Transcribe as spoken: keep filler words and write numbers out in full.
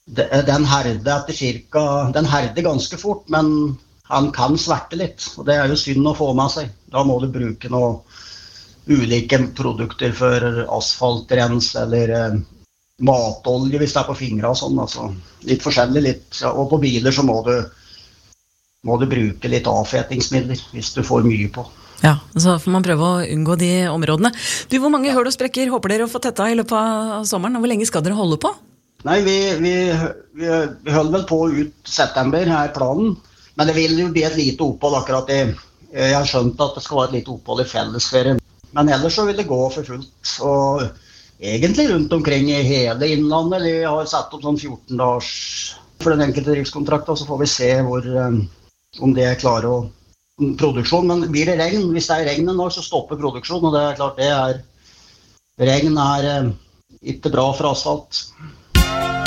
Den herder etter cirka, den herder ganske fort, men han kan sverte litt, og det er jo synd å få med seg. Da må du bruke noe ulike produkter for asfaltrens eller eh, matolje hvis det er på fingre og sånn, altså. Litt forskjellig, litt, og på biler så må du, må du bruke litt avfetingsmidler hvis du får mye på. Ja, så får man prøve å unngå de områdene. Du, hvor mange høl og sprekker håper dere å få tetta i løpet av sommeren, og hvor lenge skal dere holde på? Nei, vi, vi, vi, vi holder vel på ut september, her planen. Men det vil jo bli et lite opphold akkurat i. Jeg har skjønt at det skal være et lite opphold i fellesferien. Men ellers så vil det gå for fullt. Og egentlig rundt omkring i hele innlandet. Vi har satt opp sånn fjorten dagers for den enkelte driftskontrakten, og så får vi se hvor, om det er klare å produksjon. Men blir det regn, hvis det er regn en dag, så stopper produksjon. Og det er klart det er, regn er ikke bra for asfalt.